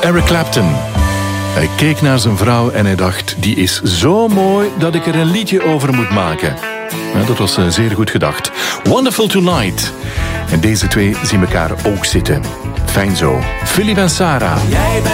Eric Clapton. Hij keek naar zijn vrouw en hij dacht, die is zo mooi dat ik er een liedje over moet maken. Ja, dat was zeer goed gedacht. Wonderful Tonight. En deze twee zien elkaar ook zitten. Fijn zo. Philip en Sarah.